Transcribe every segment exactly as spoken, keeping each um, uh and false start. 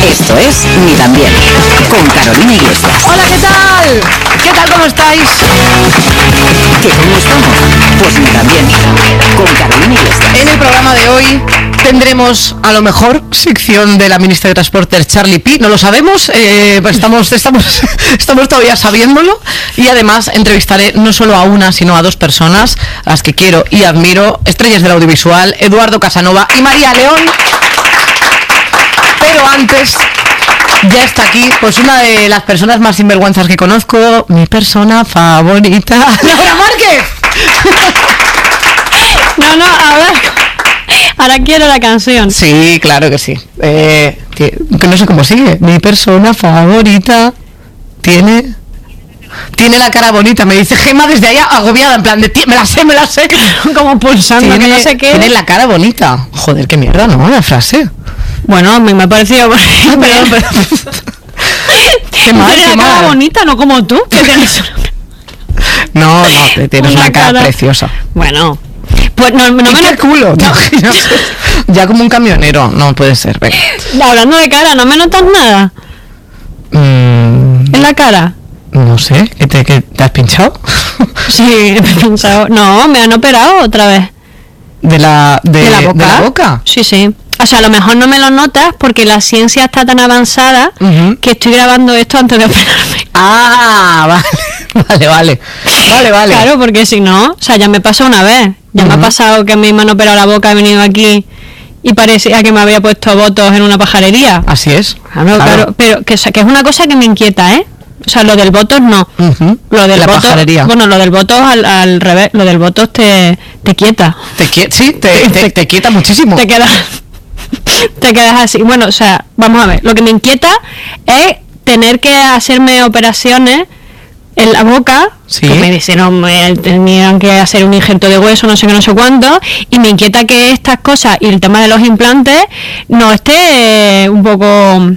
Esto es Ni También, con Carolina Iglesias. Hola, ¿qué tal? ¿Qué tal? ¿Cómo estáis? ¿Qué cómo estamos? Pues Ni También, con Carolina Iglesias. En el programa de hoy tendremos a lo mejor sección de la ministra de Transportes, Charlie Pi, no lo sabemos, eh, pues estamos, estamos, estamos todavía sabiéndolo, y además entrevistaré no solo a una, sino a dos personas, a las que quiero y admiro, estrellas del audiovisual, Eduardo Casanova y María León. Pero antes, ya está aquí, pues una de las personas más sinvergüenzas que conozco, mi persona favorita, Laura Márquez. No, no, ahora, ahora quiero la canción. Sí, claro que sí. Eh, que, que no sé cómo sigue. Mi persona favorita tiene... Tiene la cara bonita, me dice Gema desde allá agobiada, en plan de me la sé, me la sé. Como pulsando, tiene, que no sé qué. Tiene la cara bonita. Joder, qué mierda, ¿no? La frase. Bueno, a mí me ha parecido... Perdón, perdón. Qué mal, Tiene qué la cara mal. bonita, no como tú, que tienes No, no, tienes una, una cara, cara preciosa. Bueno, pues no, no ¿Y me qué not- culo? no. Ya como un camionero, no puede ser. Venga. Hablando de cara, ¿no me notas nada Mm, en la cara? no sé, ¿qué te, qué, ¿te has pinchado? Sí, he pensado... No, me han operado otra vez. ¿De la, de, ¿De la boca? ¿De la boca? Sí, sí. O sea, a lo mejor no me lo notas porque la ciencia está tan avanzada Ujú. que estoy grabando esto antes de operarme. Ah, vale, vale, vale, vale, vale. Claro, porque si no, o sea, ya me pasó una vez. Ya me ha Ujú. pasado que a mí me han operado la boca, he venido aquí y parecía que me había puesto votos en una pajarería. Así es. Claro, claro, pero que, o sea, que es una cosa que me inquieta, ¿eh? O sea, lo del votos no. Ujú. Lo del La votos, pajarería. bueno, lo del votos al, al revés, lo del votos te, te quieta. Te quie- sí, te, te, te quieta muchísimo. Te quedas te quedas así. Bueno, o sea, vamos a ver, lo que me inquieta es tener que hacerme operaciones en la boca, Sí. que me dijeron me tenían que hacer un injerto de hueso, no sé qué, no sé cuánto, y me inquieta que estas cosas y el tema de los implantes no esté eh, un poco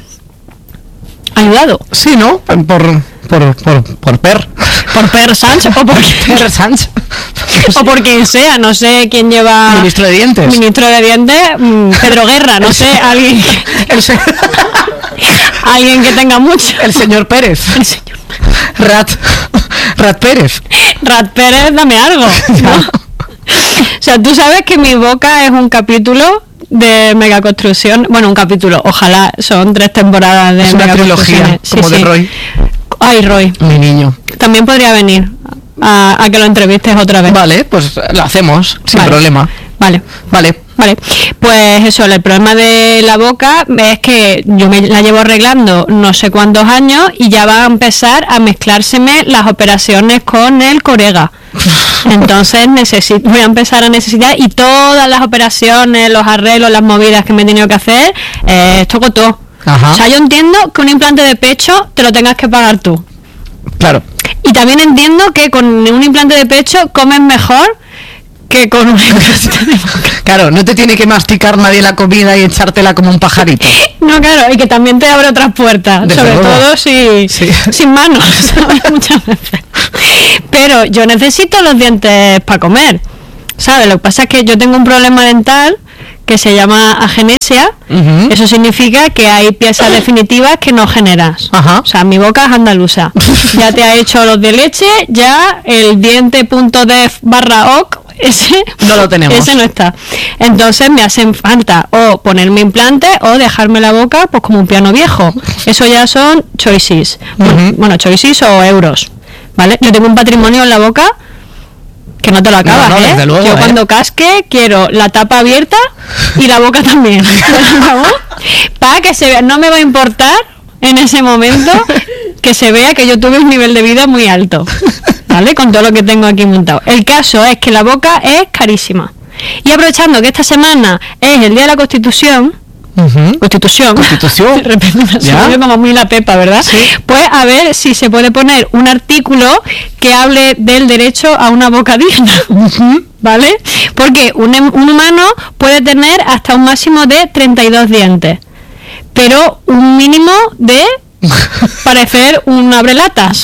ayudado Sí, ¿no? Por, por, por, por Per. por Per Sánchez o por Per Sánchez. o por quien sea, no sé quién lleva Ministro de Dientes. ministro de Dientes, mm, Pedro Guerra, no sé, alguien El, se- alguien que tenga mucho. el señor Pérez. El señor Rat. Rat Pérez. Rat Pérez, dame algo, ¿no? O sea, tú sabes que mi boca es un capítulo de Megaconstrucción, bueno, un capítulo, ojalá son tres temporadas de Es una trilogía, Megaconstrucciones. Sí, como de sí. Roy. Ay, Roy, Mi niño. también podría venir a, a que lo entrevistes otra vez. Vale, pues lo hacemos, sin Vale. problema. Vale. Vale. Vale, pues eso, el problema de la boca es que yo me la llevo arreglando no sé cuántos años y ya va a empezar a mezclárseme las operaciones con el corega. Entonces necesito, voy a empezar a necesitar y todas las operaciones, los arreglos, las movidas que me he tenido que hacer, eh, esto con todo. Ajá. O sea, yo entiendo que un implante de pecho te lo tengas que pagar tú. Claro. Y también entiendo que con un implante de pecho comes mejor que con un implante de boca. Claro, no te tiene que masticar nadie la comida y echártela como un pajarito. No, claro, y que también te abre otras puertas, Desde sobre luego. todo si Sí. sin manos, ¿sabes? Muchas veces. Pero yo necesito los dientes para comer, ¿sabes? Lo que pasa es que yo tengo un problema dental que se llama agenesia. Ujú. Eso significa que hay piezas definitivas que no generas. Ajá. O sea, mi boca es andaluza. Ya te ha hecho los de leche, ya el diente.def barra oc, ese No lo tenemos. Ese no está. Entonces me hacen falta o ponerme implantes o dejarme la boca pues como un piano viejo. Eso ya son choices. Ujú. Bueno, choices o euros. ¿Vale? Yo tengo un patrimonio en la boca que no te lo acabas, No, no, ¿eh? desde luego, Yo ¿eh? cuando casque quiero la tapa abierta y la boca también. Para que se vea, no me va a importar en ese momento que se vea que yo tuve un nivel de vida muy alto, ¿vale? Con todo lo que tengo aquí montado. El caso es que la boca es carísima. Y aprovechando que esta semana es el Día de la Constitución, Ujú. Constitución. Constitución. De repente me Ya. sube como muy la pepa, ¿verdad? Sí. Pues a ver si se puede poner un artículo que hable del derecho a una boca digna. ¿Vale? Porque un, em- un humano puede tener hasta un máximo de treinta y dos dientes, pero un mínimo de parecer un abrelatas.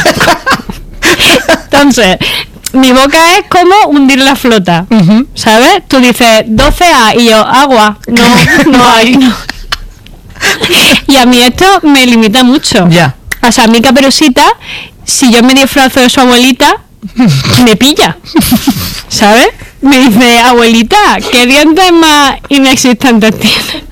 Entonces, mi boca es como hundir la flota, Ujú. ¿sabes? Tú dices doce A y yo agua, no, no hay, no. Y a mí esto me limita mucho. Ya. O sea, a mí Caperucita, si yo me disfrazo de su abuelita, me pilla, ¿sabes? Me dice, abuelita, ¿qué dientes más inexistentes tienes?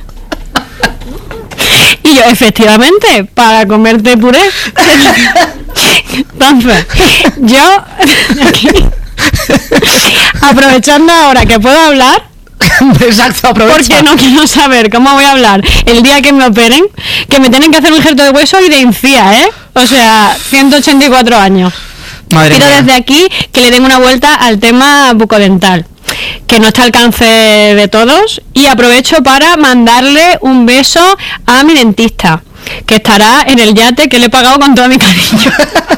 Y yo, efectivamente, para comerte puré. Entonces, yo, aquí, aprovechando ahora que puedo hablar, Exacto, aprovecha. porque no quiero saber cómo voy a hablar el día que me operen, que me tienen que hacer un injerto de hueso y de encía, ¿eh? O sea, ciento ochenta y cuatro años. Madre Quiero mía. desde aquí que le den una vuelta al tema bucodental, que no está al alcance de todos, y aprovecho para mandarle un beso a mi dentista, que estará en el yate que le he pagado con todo mi cariño.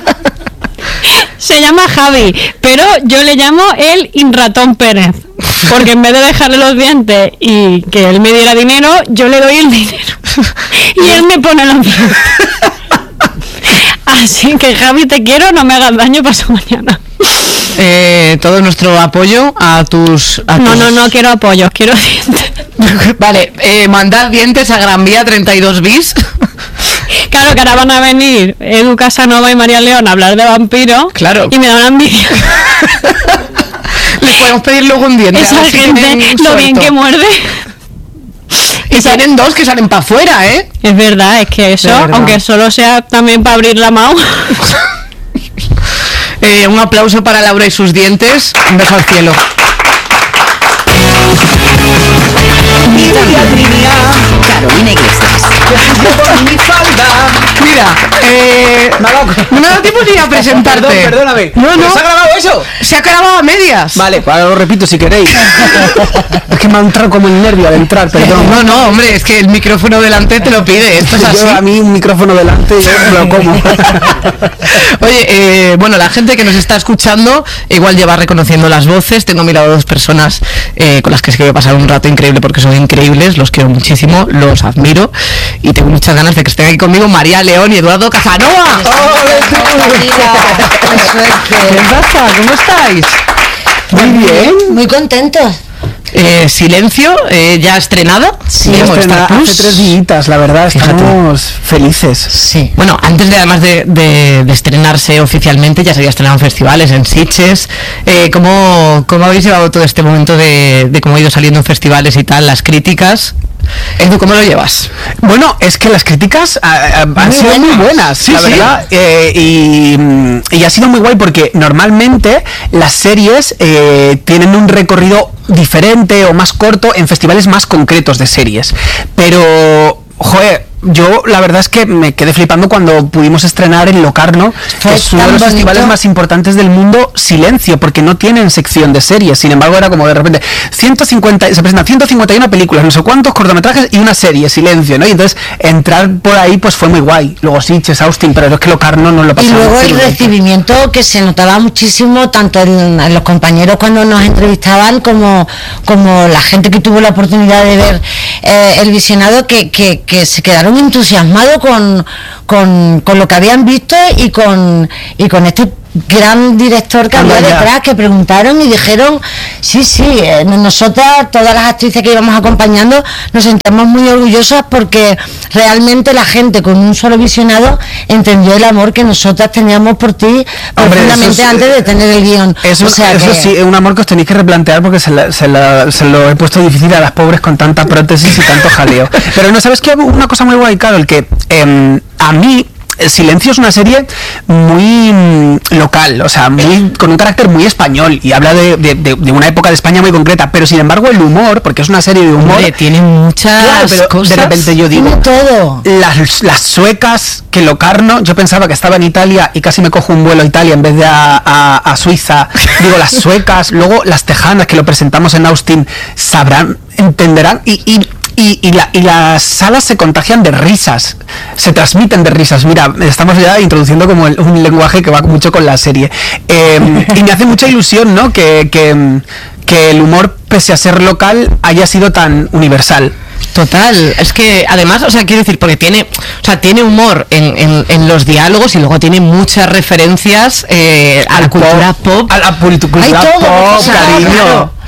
Se llama Javi, pero yo le llamo el Inratón Pérez, porque en vez de dejarle los dientes y que él me diera dinero, yo le doy el dinero y él me pone los dientes. Así que Javi, te quiero, no me hagas daño para su mañana. Eh, todo nuestro apoyo a tus... a No, tus- no, no quiero apoyos, quiero dientes. Vale, eh, mandad dientes a Gran Vía treinta y dos bis. Claro que ahora van a venir Edu Casanova y María León a hablar de vampiros. Claro. Y me da una envidia. Les podemos pedir luego un diente. a Esa ver si gente, tienen lo bien suelto. que muerde. Y Esa- tienen dos que salen para afuera, ¿eh? Es verdad, es que eso, De verdad. aunque solo sea también para abrir la mano. Eh, un aplauso para Laura y sus dientes. Un beso al cielo. Carolina Iglesias. Mira, eh, no me da tiempo ni a presentarte. Perdón, perdóname. No, no. ¿Se ha grabado eso? Se ha grabado a medias. Vale, ahora lo repito si queréis. Es que me ha entrado como el nervio al entrar, perdón. No, no, hombre, es que el micrófono delante te lo pide. Esto es así. Yo, a mí un micrófono delante y yo lo como. Oye, eh, bueno, la gente que nos está escuchando igual lleva reconociendo las voces. Tengo a mi lado dos personas eh, con las que es que voy a pasar un rato increíble porque son increíbles, los quiero muchísimo, los admiro y tengo muchas ganas de que estén aquí conmigo María León y Eduardo Casanova. ¿Qué pasa? ¿Cómo estáis? Muy bien. Muy contentos. Eh, Silencio, eh, ya estrenada. Sí, en Estrena Movistar Plus. hace tres días, la verdad, Fíjate. estamos felices. Sí. Bueno, antes de además de, de- de estrenarse oficialmente, ya se había estrenado en festivales, en Sitges. Eh, ¿cómo, ¿Cómo habéis llevado todo este momento de, de cómo ha ido saliendo en festivales y tal, las críticas? Edu, ¿cómo lo llevas? Bueno, es que las críticas ah, ah, han Muy sido buenas. muy buenas, Sí, la sí. verdad. eh, y, mm, y ha sido muy guay porque normalmente las series eh, tienen un recorrido diferente o más corto en festivales más concretos de series. Pero, joder, yo la verdad es que me quedé flipando cuando pudimos estrenar en Locarno, Fue que es uno de tan los bonito. festivales más importantes del mundo, Silencio, porque no tienen sección de series. Sin embargo, era como de repente ciento cincuenta, se presentan ciento cincuenta y una películas, no sé cuántos cortometrajes y una serie, Silencio, ¿no? Y entonces entrar por ahí pues fue muy guay. Luego Sitges, Austin, pero es que Locarno no lo Y pasamos. luego el recibimiento que se notaba muchísimo, tanto en, en los compañeros cuando nos entrevistaban, como, como la gente que tuvo la oportunidad de ver eh, el visionado, que, que, que se quedaron entusiasmados con, con, con lo que habían visto y con, y con este gran director que había Anda ya. detrás, que preguntaron y dijeron, sí, sí, eh, nosotras, todas las actrices que íbamos acompañando, nos sentíamos muy orgullosas porque realmente la gente con un solo visionado entendió el amor que nosotras teníamos por ti Hombre, profundamente eso es- antes de tener el guión. Eso, O sea eso que- sí, es un amor que os tenéis que replantear porque se, la- se, la- se lo he puesto difícil a las pobres con tanta prótesis y tanto jaleo. Pero no, ¿sabes qué? Una cosa muy guay, Carol, que em, a mí El Silencio es una serie muy mm, local, o sea, muy, con un carácter muy español y habla de, de- de- de una época de España muy concreta, pero sin embargo el humor, porque es una serie de humor, Hombre, tiene muchas claro, pero cosas. de repente yo digo, Tiene todo. las, las suecas que Locarno, yo pensaba que estaba en Italia y casi me cojo un vuelo a Italia en vez de a, a- a Suiza. Digo, las suecas, luego las tejanas que lo presentamos en Austin, sabrán, entenderán y, y, y, y la- y las salas se contagian de risas, se transmiten de risas. Mira, estamos ya introduciendo como el- un lenguaje que va mucho con la serie. Eh, y me hace mucha ilusión, ¿no? Que, que, que el humor, pese a ser local, haya sido tan universal. Total, es que además, o sea, quiero decir, porque tiene, o sea, tiene humor en, en, en los diálogos y luego tiene muchas referencias eh, a la cultura pop. A la cultu- Hay cultura todo, pop, o sea, cariño. claro.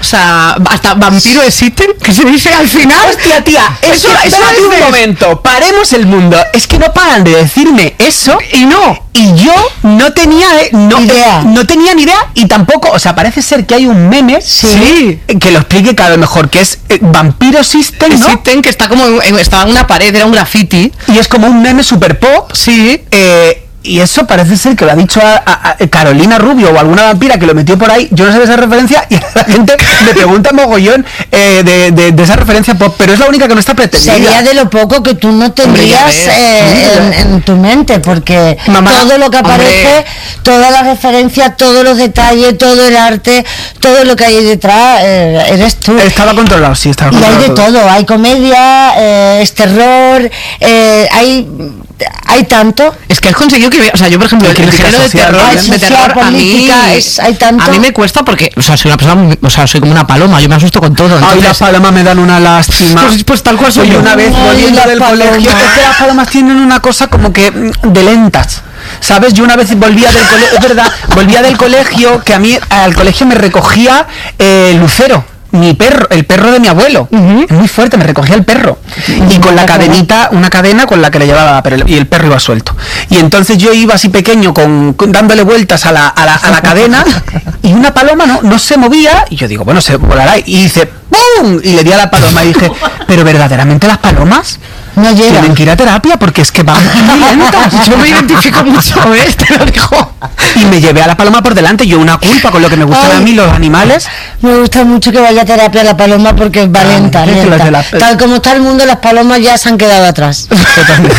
O sea, hasta vampiro existen, que se dice al final. Hostia, tía, eso, Eso- eso eso es un dices. momento, paremos el mundo. Es que no paran de decirme eso y no. Y yo no tenía eh, no, Idea. eh, no tenía ni idea y tampoco, o sea, parece ser que hay un meme Sí. que lo explique cada vez mejor, que es eh, vampiro existen, ¿no? Existen, que está como en, estaba en una pared, era un graffiti. Y es como un meme super pop. Sí. Eh, y eso parece ser que lo ha dicho a, a- a Carolina Rubio o alguna vampira que lo metió por ahí. Yo no sé de esa referencia y la gente me pregunta mogollón eh, de, de- de esa referencia pop, pero es la única que no está pretendida. Sería de lo poco que tú no tendrías Hombre, ya ves. eh, en, en tu mente, porque Mamá, todo lo que aparece, hombre. todas las referencias, todos los detalles, todo el arte, todo lo que hay detrás, eh, eres tú. Estaba controlado, sí, estaba Y hay controlado. de todo, hay comedia, eh, es terror, eh, hay, hay tanto. Es que has conseguido que, o sea, yo por ejemplo, Y el crítica género de social, terror, hay de social, terror a mí, política, es- hay tanto. a mí me cuesta porque, o sea, soy una persona, muy- o sea, soy como una paloma, yo me asusto con todo. Ay, entonces- las palomas me dan una lástima. Pues- pues tal cual soy Oye, yo. una vez Ay, volviendo las del palomas. colegio, es que las palomas tienen una cosa como que mm, de lentas. ¿Sabes? Yo una vez volvía del colegio, es verdad, volvía del colegio, que a mí al colegio me recogía eh, Lucero, mi perro, el perro de mi abuelo. Es muy fuerte, me recogía el perro. Y con la cadenita, una cadena con la que le llevaba, pero el- y el perro iba suelto. Y entonces yo iba así pequeño, con, con- dándole vueltas a la, a la, a la cadena, y una paloma no, no se movía, y yo digo, bueno, se volará. Y dice, ¡pum! Y le di a la paloma y dije, pero verdaderamente las palomas No llega. tienen que ir a terapia porque es que van muy lentas. Yo me identifico mucho, ¿eh? Te lo digo. Y me llevé a la paloma por delante, yo una culpa con lo que me gustan Ay. a mí los animales. Me gusta mucho que vaya a terapia la paloma porque va lenta, es que lenta. las de la- Tal como está el mundo, las palomas ya se han quedado atrás. Totalmente.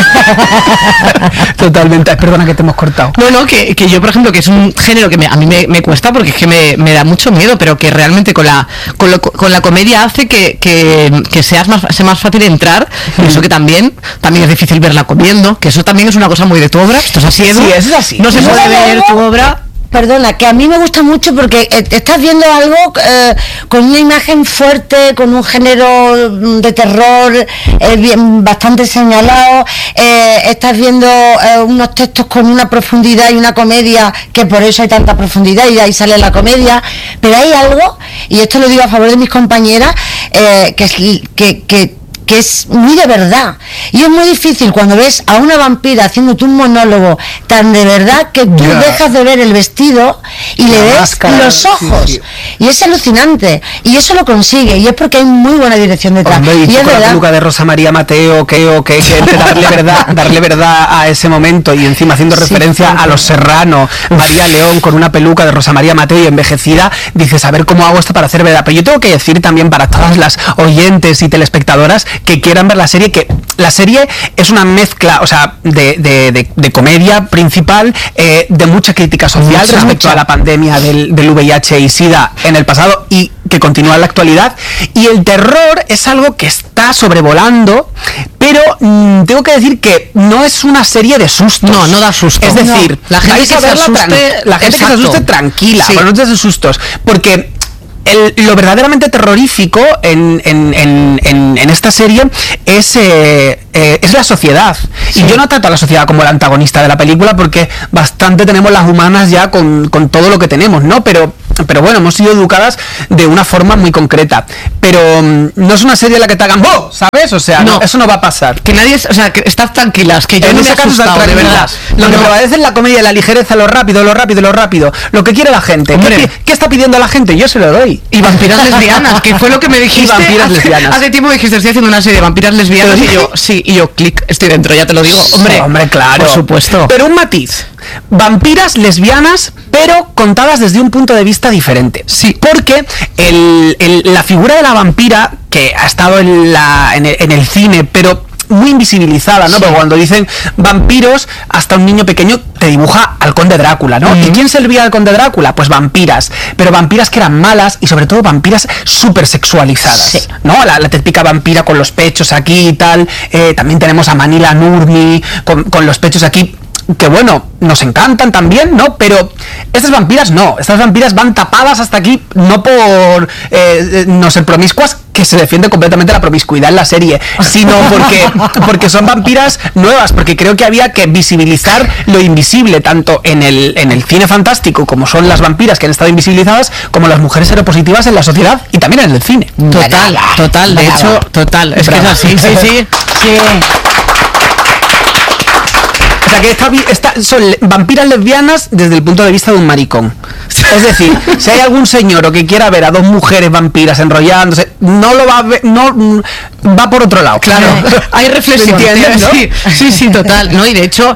Totalmente. Perdona que te hemos cortado. No, no, que, que yo, por ejemplo, que es un género que me- a mí me, me cuesta porque es que me, me da mucho miedo, pero que realmente con la con, lo- con la comedia hace que, que, que seas más, sea más fácil entrar, y eso que también también es difícil verla comiendo, que eso también es una cosa muy de tu obra. Esto es así, Edu. Sí, eso es así. No se Yo puede de ver algo- tu obra. Perdona, que a mí me gusta mucho porque eh, estás viendo algo eh, con una imagen fuerte, con un género mm, de terror eh, bien, bastante señalado, eh, estás viendo eh, unos textos con una profundidad y una comedia, que por eso hay tanta profundidad y de ahí sale la comedia, pero hay algo, y esto lo digo a favor de mis compañeras, eh, que, es, que, que que es muy de verdad, y es muy difícil cuando ves a una vampira haciéndote un monólogo tan de verdad que tú Ya. dejas de ver el vestido y le La ves máscara, los sí, ojos, sí. y es alucinante, y eso lo consigue, y es porque hay muy buena dirección detrás. Hombre, y y tú es con la verdad. peluca de Rosa María Mateo, que o que, que de darle verdad, darle verdad a ese momento, y encima haciendo Sí, referencia sí. a Los Serrano, María León con una peluca de Rosa María Mateo y envejecida, dices, a ver cómo hago esto para hacer verdad. Pero yo tengo que decir también para todas las oyentes y telespectadoras que quieran ver la serie, que la serie es una mezcla, o sea, de, de, de, de comedia principal, eh, de mucha crítica social Mucha, respecto mucha. a la pandemia del, del V I H y SIDA en el pasado y que continúa en la actualidad. Y el terror es algo que está sobrevolando, pero mm, tengo que decir que no es una serie de sustos. No, no da susto. Es decir, No. La gente vais que a se verla asuste, tran- la gente que se exacto. asuste tranquila, Sí. pero no te des sustos, porque el- lo verdaderamente terrorífico en, en- en- en- en esta serie es, eh, eh, es la sociedad. Y yo no trato a la sociedad como el antagonista de la película porque bastante tenemos las humanas ya con, con todo lo que tenemos, ¿no? Pero, pero bueno, hemos sido educadas de una forma muy concreta. Pero mm, no es una serie en la que te hagan ¡oh! ¿Sabes? O sea, no, No. eso no va a pasar. Que nadie, es- o sea, que estás tranquilas, que yo En no me he ese caso es asustado, de tranquilas. verdad. Lo No, que no. prevalece es la comedia, la ligereza, lo rápido, lo rápido, lo rápido. Lo que quiere la gente. ¿Qué, Hombre. pi- qué está pidiendo la gente? Yo se lo doy. Y vampiras lesbianas, que fue lo que me dijiste. Y vampiras hace, lesbianas. Hace tiempo me dijiste, estoy haciendo una serie de vampiras lesbianas. ¿Te lo Y yo, dije? sí, y yo, clic, estoy dentro, ya te lo digo. Hombre, hombre, claro. Por supuesto. Pero un matiz. Vampiras lesbianas, pero contadas desde un punto de vista diferente. Sí. Porque el- el- la figura de la vampira, que ha estado en, la, en, el, en el cine, pero muy invisibilizada, ¿no? Porque cuando dicen vampiros, hasta un niño pequeño te dibuja al conde Drácula, ¿no? ¿Y quién servía al conde Drácula? Pues vampiras, pero vampiras que eran malas y sobre todo vampiras súper sexualizadas, Sí. ¿no? La, la típica vampira con los pechos aquí y tal. Eh, también tenemos a Manila Nurmi con, con los pechos aquí, que bueno, nos encantan también, ¿no? Pero estas vampiras no, estas vampiras van tapadas hasta aquí, no por eh, eh, no ser promiscuas, que que se defiende completamente la promiscuidad en la serie, sino porque, porque son vampiras nuevas, porque creo que había que visibilizar lo invisible, tanto en el, en el cine fantástico, como son las vampiras que han estado invisibilizadas, como las mujeres seropositivas en la sociedad y también en el cine. Total, total, de hecho, total. Es que es así, sí, sí. Sí. O sea que esta, esta, son vampiras lesbianas desde el punto de vista de un maricón. Es decir, si hay algún señor o que quiera ver a dos mujeres vampiras enrollándose, no lo va a ver, no va por otro lado. Claro, hay reflexión, ¿entiendes, no? sí, sí, sí, total, ¿no? Y de hecho,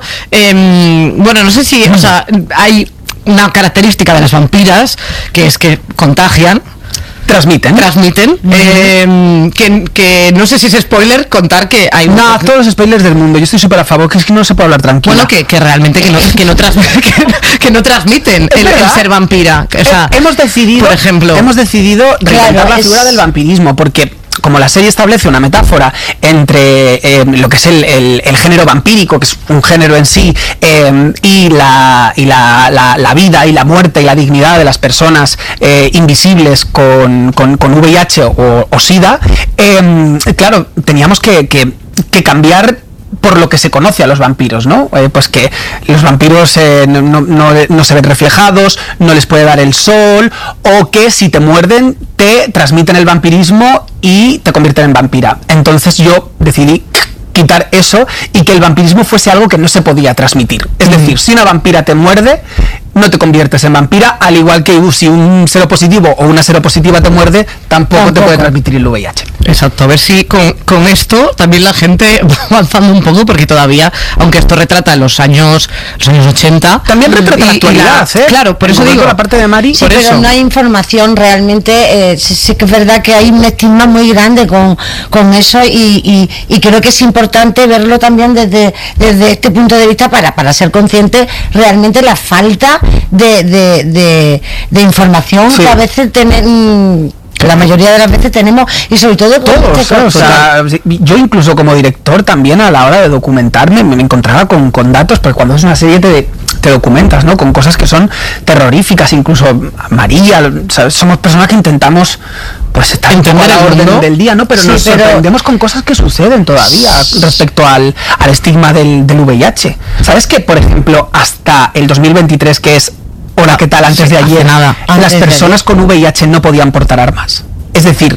eh, bueno, no sé si, o sea, hay una característica de las vampiras que es que contagian. Transmiten. Transmiten. Uh-huh. eh, que, que no sé si es spoiler contar que hay... No, un... todos los spoilers del mundo. Yo estoy súper a favor, que es que no se puede hablar tranquilo. Bueno, que, que realmente que no, que no, trans, que, que no transmiten el, el ser vampira. O sea, hemos decidido, por ejemplo, hemos decidido reinventar claro, la es... figura del vampirismo, porque como la serie establece una metáfora entre eh, lo que es el, el, el género vampírico, que es un género en sí, eh, y, la, y la, la, la vida y la muerte y la dignidad de las personas eh, invisibles con, con, con V I H o, o SIDA, eh, claro, teníamos que, que, que cambiar por lo que se conoce a los vampiros, ¿no? Eh, pues que los vampiros eh, no, no, no se ven reflejados, no les puede dar el sol, o que si te muerden te transmiten el vampirismo y te convierten en vampira. Entonces yo decidí quitar eso y que el vampirismo fuese algo que no se podía transmitir. Es decir, si una vampira te muerde, no te conviertes en vampira, al igual que uh, si un seropositivo o una seropositiva te muerde, tampoco, tampoco te puede transmitir el V I H. Exacto, a ver si con, con esto también la gente va avanzando un poco, porque todavía, aunque esto retrata los años los años ochenta, también retrata y, la actualidad, la, ¿eh? Clapor por eso digo, la parte de Mari, sí, por pero eso. No hay información realmente, eh, sí, sí que es verdad que hay un estigma muy grande con, con eso y, y, y creo que es importante verlo también desde, desde este punto de vista para, para ser consciente realmente la falta de, de, de, de información sí. que a veces tienen, la mayoría de las veces tenemos, y sobre todo todos, este o sea, yo incluso como director también a la hora de documentarme me encontraba con, con datos, porque cuando es una serie te, te documentas, ¿no? Con cosas que son terroríficas, incluso María, ¿sabes? Somos personas que intentamos pues estar entender a la orden mundo del día, ¿no? Pero sí, nos pero... sorprendemos con cosas que suceden todavía respecto al, al estigma del, del V I H. ¿Sabes que, por ejemplo, hasta el dos mil veintitrés, que es hola, ¿qué tal? Antes sí, de ayer, nada. Las antes personas de... con V I H no podían portar armas. Es decir,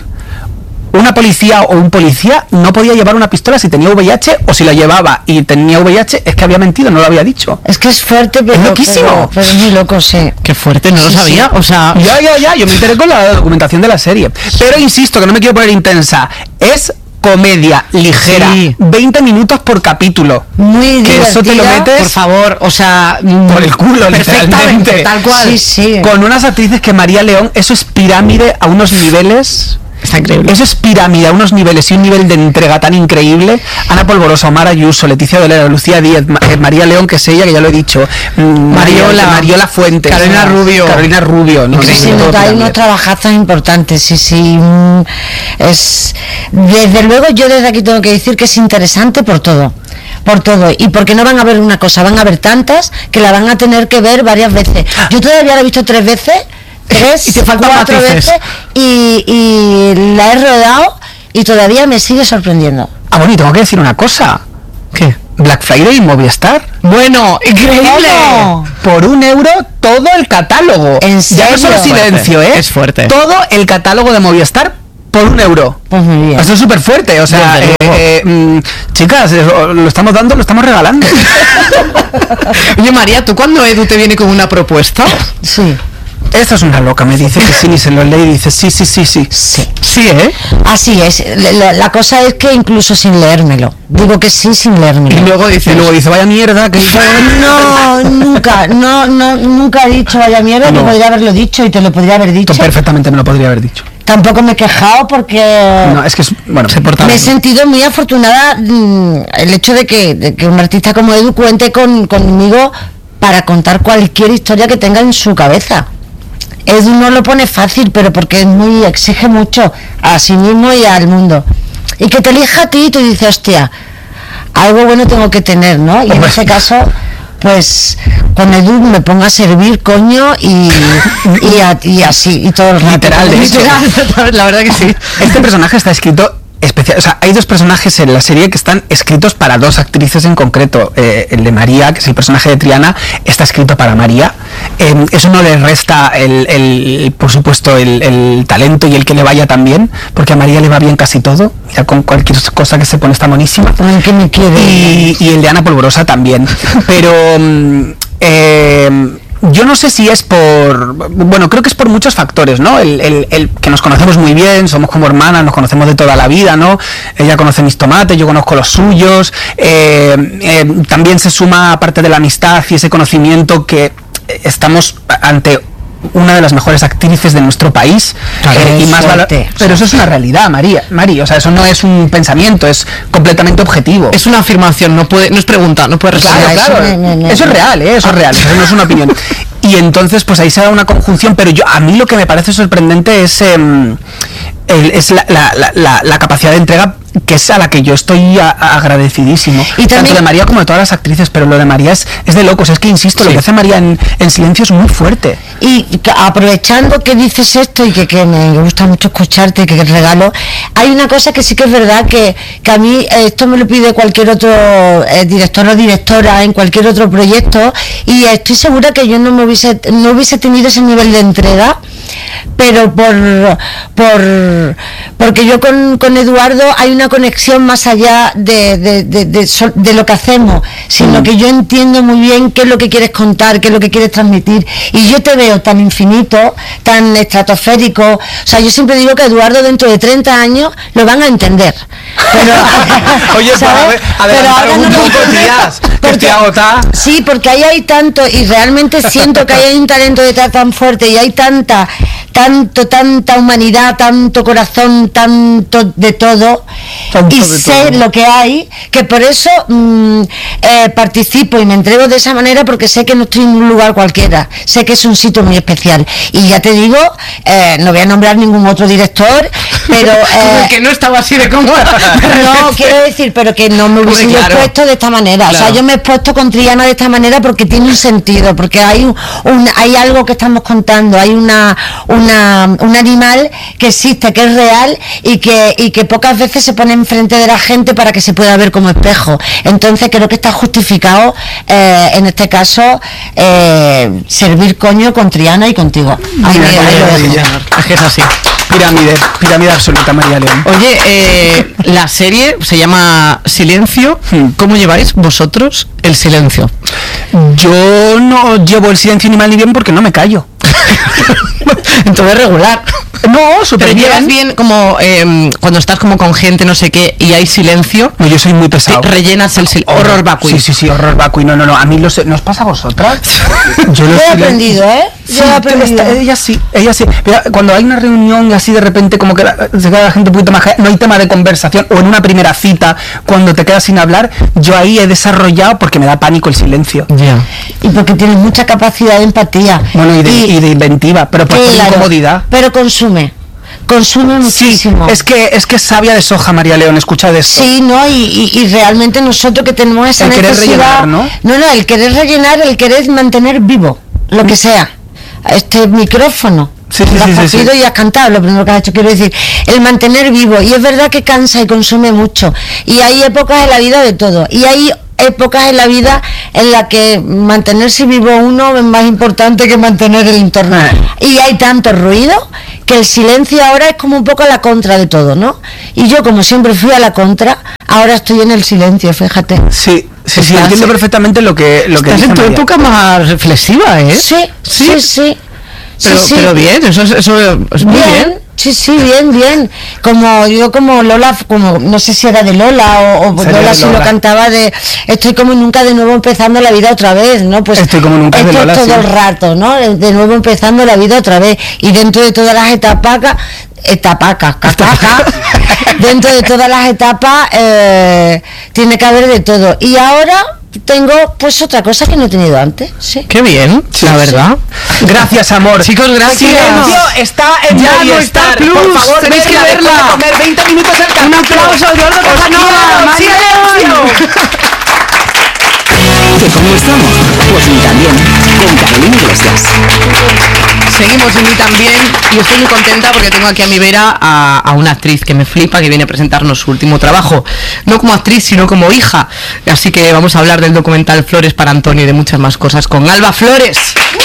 una policía o un policía no podía llevar una pistola si tenía V I H, o si la llevaba y tenía V I H es que había mentido, no lo había dicho. Es que es fuerte, pero... Es loquísimo. Pero, pero es muy loco, sí. Qué fuerte, no sí, lo sabía, sí. o sea... Ya, ya, ya, yo me enteré con la documentación de la serie. Pero insisto, que no me quiero poner intensa. Es... comedia ligera, sí. veinte minutos por capítulo. Muy que divertida. Eso te lo metes, por favor, o sea, por el culo, perfectamente, tal cual. Sí, sí. Con unas actrices que María León, eso es pirámide a unos niveles. Está increíble. Eso es pirámide a unos niveles y un nivel de entrega tan increíble. Ana Polvorosa, Omar Ayuso, Leticia Dolera, Lucía Díez, María León, que es ella, que ya lo he dicho, Mariola, Mariola Fuentes, Carolina Rubio, Carolina Rubio, ¿no? Sí, sí, hay unos trabajazos importantes, sí, sí. Es, desde luego, yo desde aquí tengo que decir que es interesante por todo. Por todo, y porque no van a ver una cosa, van a ver tantas que la van a tener que ver varias veces. Yo todavía la he visto tres veces. Tres, y te faltan cuatro matices. veces y, y la he rodado y todavía me sigue sorprendiendo. Ah, bueno, y tengo que decir una cosa. ¿Qué? Black Friday y Movistar. Bueno, increíble. ¿Cómo? Por un euro todo el catálogo. ¿En serio? Ya no solo silencio, ¿eh? Es fuerte. Todo el catálogo de Movistar por un euro. Pues muy bien. Esto es súper fuerte, o sea, eh, eh, mm, chicas, eh, lo estamos dando, lo estamos regalando. Oye, María, ¿tú cuando Edu te viene con una propuesta? Sí. Esta es una loca, me dice que sí, y se lo lee y dice sí, sí, sí, sí. Sí. Sí, ¿eh? Así es. La, la cosa es que incluso sin leérmelo. Digo que sí sin leérmelo. Y luego dice, y luego dice vaya mierda, que no, nunca, no, no, nunca he dicho vaya mierda, no. Que podría haberlo dicho y te lo podría haber dicho. Perfectamente me lo podría haber dicho. Tampoco me he quejado porque no, es que es, bueno, se me he sentido muy afortunada mmm, el hecho de que, de que un artista como Edu cuente con, conmigo para contar cualquier historia que tenga en su cabeza. Edu no lo pone fácil, pero porque es muy, exige mucho a sí mismo y al mundo. Y que te elija a ti y tú dices, hostia, algo bueno tengo que tener, ¿no? Y en ese caso, pues con Edu me pongo a servir, coño, y, y, a- y así, y todo el rato. Literal, de hecho. La verdad que sí. Este personaje está escrito especial, o sea, hay dos personajes en la serie que están escritos para dos actrices en concreto. Eh, el de María, que es el personaje de Triana, está escrito para María. Eh, eso no le resta el, el- por supuesto el, el talento y el que le vaya tan bien, porque a María le va bien casi todo. Mira, con cualquier cosa que se pone está monísima. Ay, que me quiere. Y, y el de Ana Polvorosa también. Pero mm, eh, yo no sé si es por... Bueno, creo que es por muchos factores, ¿no? El, el- el que nos conocemos muy bien, somos como hermanas, nos conocemos de toda la vida, ¿no? Ella conoce mis tomates, yo conozco los suyos. eh, eh, también se suma, aparte de la amistad y ese conocimiento, que estamos ante una de las mejores actrices de nuestro país. Claro, eh, y más valo- suerte. pero eso es una realidad, María, María, o sea, eso no es un pensamiento, es completamente objetivo. Es una afirmación, no puede, no es pregunta, no puede Claro, responder. eso claro. no- no- no- Eso es real, ¿eh? Eso es real, eso no es una opinión. Y entonces, pues ahí se da una conjunción, pero yo a mí lo que me parece sorprendente es, em, el- es la, la- la- la- la capacidad de entrega, que es a la que yo estoy a- a- agradecidísimo. Y también- Tanto de María como de todas las actrices, pero lo de María es, es de locos. Es que, insisto, lo Sí. que hace María en, en Silencio es muy fuerte. Y que- aprovechando que dices esto y que, que me gusta mucho escucharte y que, que regalo, hay una cosa que sí que es verdad que, que a mí eh, esto me lo pide cualquier otro eh, director o directora en cualquier otro proyecto, y estoy segura que yo no me hubiese, no hubiese tenido ese nivel de entrega, pero por, por porque yo con, con Eduardo hay una conexión más allá de, de, de, de so- de lo que hacemos, sino que yo entiendo muy bien qué es lo que quieres contar, qué es lo que quieres transmitir, y yo te veo tan infinito, tan estratosférico. O sea, yo siempre digo que Eduardo dentro de treinta años lo van a entender, pero Oye, pues, ¿sabes? a ver, Pero adelantar ahora un no lo poco, entiendo, tías, que porque- estoy agotada. Sí, porque ahí hay tanto, y realmente siento que ahí hay un talento detrás tan fuerte, y hay tanta, tanto, tanta humanidad, tanto corazón, tanto de todo, Tanto y de sé todo. lo que hay, que por eso mm, eh, participo y me entrego de esa manera, porque sé que no estoy en un lugar cualquiera, sé que es un sitio muy especial. Y ya te digo, eh, no voy a nombrar ningún otro director, pero... eh, que no estaba así de cómoda. no, quiero decir, pero que no me hubiese Hombre, claro. expuesto de esta manera. O sea, Claro. yo me he expuesto con Triana de esta manera porque tiene un sentido, porque hay un, un- hay algo que estamos contando, hay una, una un animal que existe, que es real y que y que pocas veces se pone enfrente de la gente para que se pueda ver como espejo. Entonces creo que está justificado, eh, en este caso, eh, servir coño con Triana y contigo. Ahí, Mira, ahí qué lo dejo. maravilla. Es que es así. Pirámide, pirámide absoluta, María León. Oye, eh, la serie se llama Silencio. Hmm. ¿Cómo lleváis vosotros el silencio? Yo no llevo el silencio ni mal ni bien porque no me callo. Entonces regular. No, súper Pero llevas bien. bien como eh, cuando estás como con gente, no sé qué, y hay silencio, No, yo soy muy pesado. te rellenas el silencio. Horror vacui. Sí, sí, sí, horror vacui. No, no, no. A mí los, ¿nos pasa a vosotras? Yo Yo los he silen- aprendido, ¿eh? Yo Sí, he aprendido. esta- ella sí, ella sí. Mira, cuando hay una reunión y así de repente como que la- se queda la gente un poquito más... No hay tema de conversación, o en una primera cita, cuando te quedas sin hablar, yo ahí he desarrollado, porque me da pánico el silencio. Ya. Y porque tienes mucha capacidad de empatía. Bueno, y de, y de inventiva, pero por Claro, incomodidad. pero consume, consume muchísimo. Es que es que es sabia de soja, María León, escucha de esto. Sí, ¿no? Y, y- y realmente nosotros que tenemos esa El querer necesidad... rellenar, ¿no? No, no, el querer rellenar, el querer mantener vivo, lo que sea. Este micrófono. Sí, sí, lo has sí, sí, cogido sí. y has cantado, lo primero que has hecho, quiero decir, el mantener vivo. Y es verdad que cansa y consume mucho. Y hay épocas en la vida de todo. Y hay épocas en la vida en la que mantenerse vivo uno es más importante que mantener el entorno. Eh. Y hay tanto ruido que el silencio ahora es como un poco a la contra de todo, ¿no? Y yo, como siempre fui a la contra, ahora estoy en el silencio, fíjate. Sí, sí, sí, Estás- entiendo perfectamente lo que, lo que Estás dice en tu María. época más reflexiva, ¿eh? Sí, sí, sí. Pero, sí, sí. pero bien, eso es, eso es muy Bien, bien. sí, sí, bien, bien. Como yo, como Lola, como no sé si era de Lola o, o Sería Lola de si lo Lola. cantaba de estoy como nunca de nuevo empezando la vida otra vez, ¿no? Pues Estoy como nunca de esto Lola, es todo sí. el rato, ¿no? De nuevo empezando la vida otra vez. Y dentro de todas las etapas, etapacas, capaca, dentro de todas las etapas eh, tiene que haber de todo. Y ahora tengo pues otra cosa que no he tenido antes, sí. Qué bien, la verdad. Gracias, amor. Chicos, gracias. Silencio está en Ya no Movistar. está Plus, Por favor, tenéis que verla, verla. después de comer veinte minutos el capítulo. Un aplauso a Eduardo Os Casanova, quiero, María silencio. León. ¿Que cómo estamos? Pues ni tan bien, con Carolina Iglesias. Seguimos en mí también y estoy muy contenta porque tengo aquí a mi vera a, a una actriz que me flipa, que viene a presentarnos su último trabajo, no como actriz sino como hija, así que vamos a hablar del documental Flores para Antonio y de muchas más cosas con Alba Flores.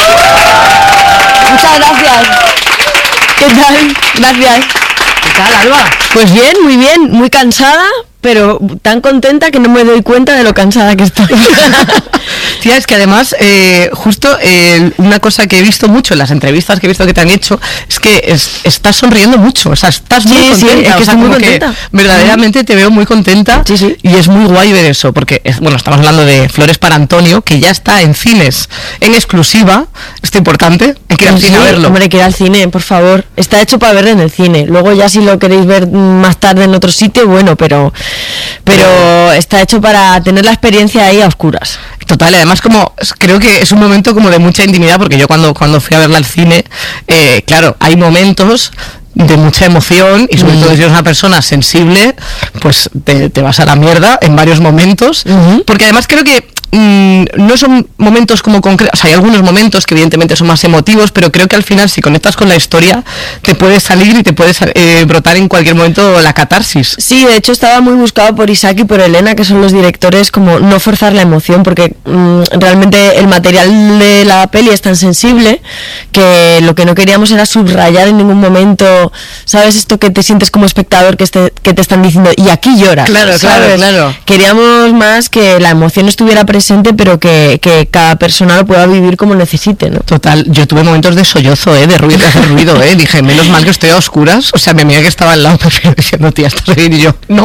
Muchas gracias. ¿Qué tal? Gracias. ¿Qué tal, Alba? Pues bien, muy bien, muy cansada, pero tan contenta que no me doy cuenta de lo cansada que estoy. Tía, es que además, eh, justo eh, una cosa que he visto mucho en las entrevistas que he visto que te han hecho, es que es, estás sonriendo mucho, o sea, estás muy Sí, sí, contenta. es que o sea, estoy muy como que contenta. verdaderamente te veo muy contenta. Sí, sí. Y es muy guay ver eso, porque, es, bueno, estamos hablando de Flores para Antonio, que ya está en cines, en exclusiva, esto importante, hay que ir al Sí, cine a verlo. Hombre, que ir al cine, por favor. Está hecho para ver en el cine. Luego ya si lo queréis ver más tarde en otro sitio, bueno, pero pero está hecho para tener la experiencia ahí a oscuras. Total, y además como creo que es un momento como de mucha intimidad, porque yo cuando, cuando fui a verla al cine, eh, claro, hay momentos de mucha emoción y sobre Mm. todo si eres una persona sensible, pues te, te vas a la mierda en varios momentos, Ujú. porque además creo que mm, no son momentos como concretos, o sea, hay algunos momentos que evidentemente son más emotivos, pero creo que al final si conectas con la historia te puedes salir y te puedes eh, brotar en cualquier momento la catarsis. Sí, de hecho estaba muy buscado por Isaac y por Elena, que son los directores, como no forzar la emoción, porque mmm, realmente el material de la peli es tan sensible que lo que no queríamos era subrayar en ningún momento, ¿sabes? Esto que te sientes como espectador, que, este, que te están diciendo, y aquí lloras. Claro, claro, ¿sabes? claro. Queríamos más que la emoción estuviera presente, pero que, que cada persona lo pueda vivir como necesite, ¿no? Total, yo tuve momentos de sollozo, ¿eh? De ruido, de hacer ruido, ¿eh? Dije, menos mal que estoy a oscuras. O sea, mi amiga que estaba al lado me diciendo, tía, ¿estás bien? Y yo, no.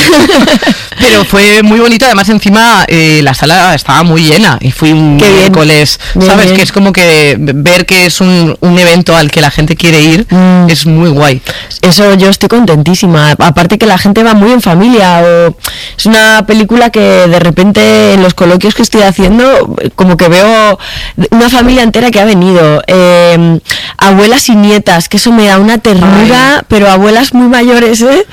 Pero fue muy bonito. Además, encima, eh, la sala estaba muy llena. Y fui un Qué bien. miércoles, Bien, ¿sabes? bien. Que es como que ver que es un, un evento al que la gente quiere ir Mm. es muy guay. Eso yo estoy contentísima. Aparte que la gente va muy en familia. O es una película que de repente en los coloquios que estoy haciendo, como que veo una familia entera que ha venido. Eh, abuelas y nietas, que eso me da una ternura, Ay. pero abuelas muy mayores, ¿eh?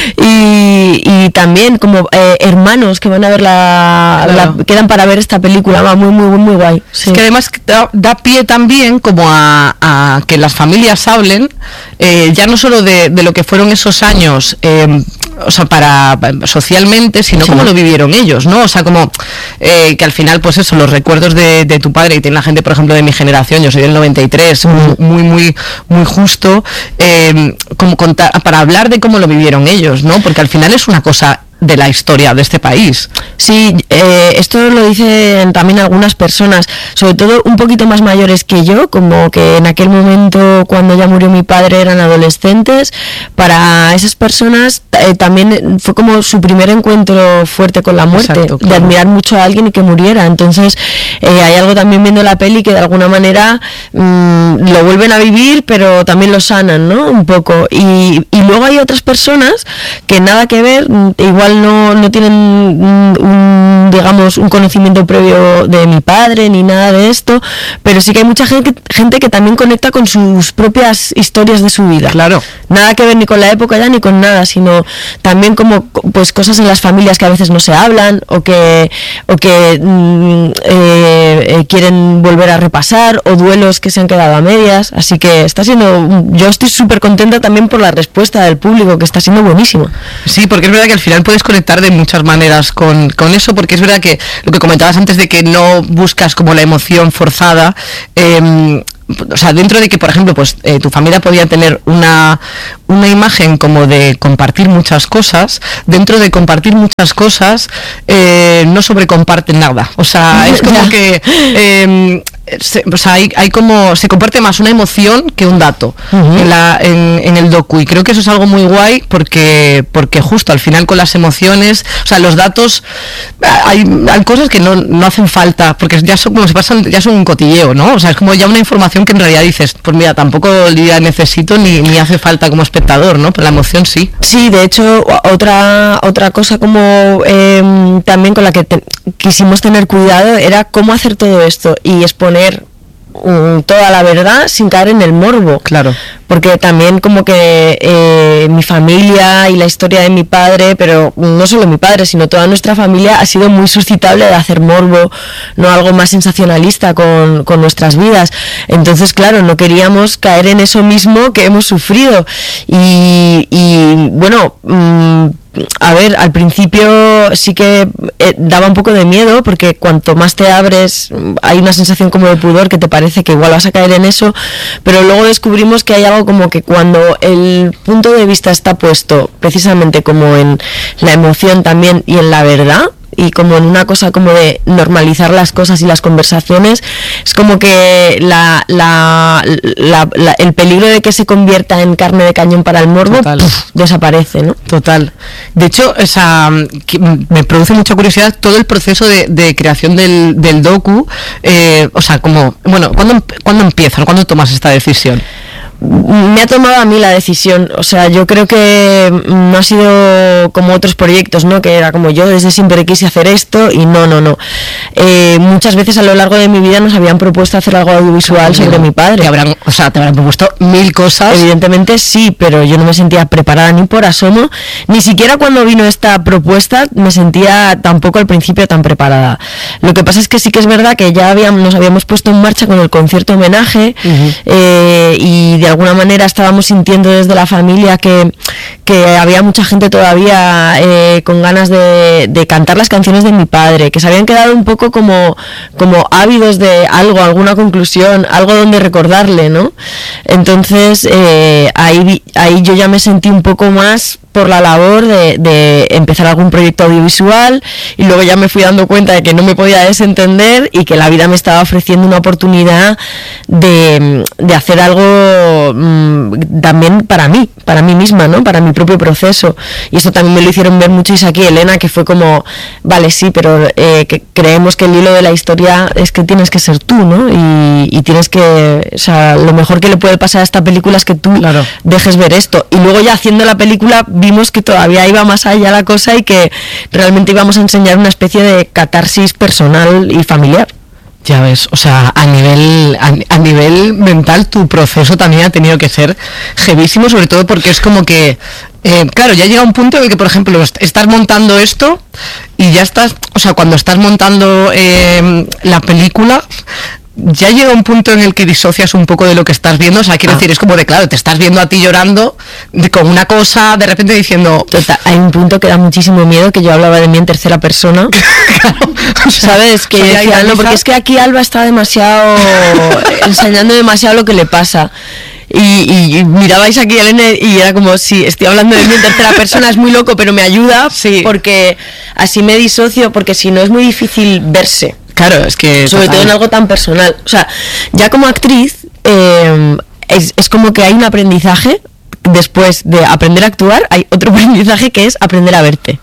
Y, y también como eh, hermanos que van a ver la, Claro. la- quedan para ver esta película. Va muy, muy, muy guay. Sí. Es que además da, da pie también como a, a que las familias hablen, eh, ya no solo de, de lo que fueron esos años, eh, o sea, para socialmente, sino Sí. cómo lo vivieron ellos, ¿no? O sea, como eh, que al final, pues eso, los recuerdos de, de tu padre, y tiene la gente, por ejemplo, de mi generación, yo soy del noventa y tres, muy, muy, muy, muy justo, eh, como contar, para hablar de cómo lo vivieron ellos, ¿no? Porque al final es una cosa de la historia de este país. Sí, eh, esto lo dicen también algunas personas, sobre todo un poquito más mayores que yo, como que en aquel momento cuando ya murió mi padre eran adolescentes. Para esas personas eh, también fue como su primer encuentro fuerte con la muerte, Exacto, claro. de admirar mucho a alguien y que muriera. Entonces eh, hay algo también viendo la peli que de alguna manera mm, lo vuelven a vivir, pero también lo sanan, ¿no? Un poco. Y, y luego hay otras personas que nada que ver, mm, igual no, no tienen un, un, digamos, un conocimiento previo de mi padre ni nada de esto, pero sí que hay mucha gente, gente que también conecta con sus propias historias de su vida. Claro. Nada que ver ni con la época ya ni con nada, sino también como pues cosas en las familias que a veces no se hablan o que o que mm, eh, eh, quieren volver a repasar, o duelos que se han quedado a medias. Así que está siendo, yo estoy súper contenta también por la respuesta del público, que está siendo buenísima. Sí, porque es verdad que al final puedes conectar de muchas maneras con, con eso, porque es verdad que lo que comentabas antes de que no buscas como la emoción forzada, eh, o sea, dentro de que, por ejemplo, pues eh, tu familia podía tener una, una imagen como de compartir muchas cosas, dentro de compartir muchas cosas eh, no sobrecomparten nada, o sea, es como Ya. que eh, se, o sea, hay, hay como se comparte más una emoción que un dato Ujú. en, la, en, en el docu, y creo que eso es algo muy guay porque porque justo al final con las emociones, o sea, los datos, hay, hay cosas que no, no hacen falta porque ya son como se pasan, ya son un cotilleo, ¿no? O sea, es como ya una información que en realidad dices, pues mira, tampoco la necesito ni, ni hace falta como espectador, ¿no? Pero la emoción sí. Sí, de hecho, o- otra otra cosa como eh, también con la que te- quisimos tener cuidado era cómo hacer todo esto y exponer um, toda la verdad sin caer en el morbo. Claro. Porque también como que eh, mi familia y la historia de mi padre, pero no solo mi padre, sino toda nuestra familia ha sido muy suscitable de hacer morbo, no algo más sensacionalista con, con nuestras vidas. Entonces, claro, no queríamos caer en eso mismo que hemos sufrido. Y, y bueno... Mmm, a ver, al principio sí que eh, daba un poco de miedo porque cuanto más te abres hay una sensación como de pudor que te parece que igual vas a caer en eso, pero luego descubrimos que hay algo como que cuando el punto de vista está puesto precisamente como en la emoción también y en la verdad, y como en una cosa como de normalizar las cosas y las conversaciones, es como que la, la, la, la, el peligro de que se convierta en carne de cañón para el morbo puf, desaparece, ¿no? Total. De hecho, o sea, me produce mucha curiosidad todo el proceso de, de creación del, del docu, eh, o sea, como, bueno, ¿cuándo, ¿cuándo empiezas? ¿Cuándo tomas esta decisión? Me ha tomado a mí la decisión, o sea, yo creo que no ha sido como otros proyectos, ¿no? Que era como yo desde siempre quise hacer esto y no, no, no. Eh, muchas veces a lo largo de mi vida nos habían propuesto hacer algo audiovisual claro, sobre mi padre. Te habrán, o sea, te habrán propuesto mil cosas. Evidentemente sí, pero yo no me sentía preparada ni por asomo, ni siquiera cuando vino esta propuesta me sentía tampoco al principio tan preparada. Lo que pasa es que sí que es verdad que ya habíamos, nos habíamos puesto en marcha con el concierto homenaje uh-huh. eh, y de alguna manera estábamos sintiendo desde la familia que, que había mucha gente todavía eh, con ganas de, de cantar las canciones de mi padre, que se habían quedado un poco como, como ávidos de algo, alguna conclusión, algo donde recordarle, ¿no? Entonces eh, ahí, ahí yo ya me sentí un poco más por la labor de, de empezar algún proyecto audiovisual y luego ya me fui dando cuenta de que no me podía desentender y que la vida me estaba ofreciendo una oportunidad de, de hacer algo mmm, también para mí, para mí misma, ¿no? Para mi propio proceso. Y esto también me lo hicieron ver mucho Isaac y Elena, que fue como, vale, sí, pero eh, que creemos que el hilo de la historia es que tienes que ser tú, ¿no? Y, y tienes que, o sea, lo mejor que le puede pasar a esta película es que tú claro. dejes ver esto. Y luego ya haciendo la película vimos que todavía iba más allá la cosa y que realmente íbamos a enseñar una especie de catarsis personal y familiar. Ya ves, o sea, a nivel a, a nivel mental tu proceso también ha tenido que ser heavísimo, sobre todo porque es como que, eh, claro, ya llega un punto en el que, por ejemplo, estás montando esto y ya estás, o sea, cuando estás montando eh, la película, ya llega un punto en el que disocias un poco de lo que estás viendo, o sea, quiero ah. decir, es como de, claro, te estás viendo a ti llorando de, con una cosa, de repente diciendo... Total, hay un punto que da muchísimo miedo, que yo hablaba de mí en tercera persona, claro, o sea, ¿sabes? Que o sea, decía, no, porque es que aquí Alba está demasiado, enseñando demasiado lo que le pasa. Y, y, y mirabais aquí a Elena y era como, sí, estoy hablando de mí en tercera persona, es muy loco, pero me ayuda, sí. porque así me disocio, porque si no es muy difícil verse. Claro, es que... Sobre total. todo en algo tan personal. O sea, ya como actriz, eh, es, es como que hay un aprendizaje, después de aprender a actuar, hay otro aprendizaje que es aprender a verte.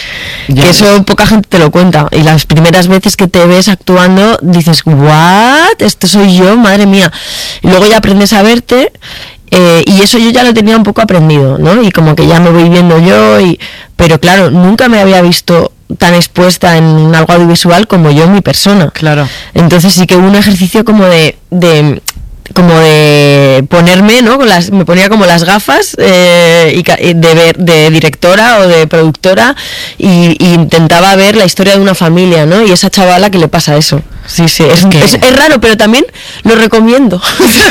Ya que eso poca gente te lo cuenta. Y las primeras veces que te ves actuando, dices, ¿what? Esto soy yo, madre mía. Y luego ya aprendes a verte... Eh, y eso yo ya lo tenía un poco aprendido, ¿no? Y como que ya me voy viendo yo, y pero claro, nunca me había visto tan expuesta en algo audiovisual como yo en mi persona. Claro. Entonces sí que hubo un ejercicio como de... de como de ponerme, ¿no? Con las, me ponía como las gafas eh, y de, ver, de directora o de productora y, y intentaba ver la historia de una familia, ¿no? Y esa chavala que le pasa eso. Sí, sí, es, que... es, es raro, pero también lo recomiendo.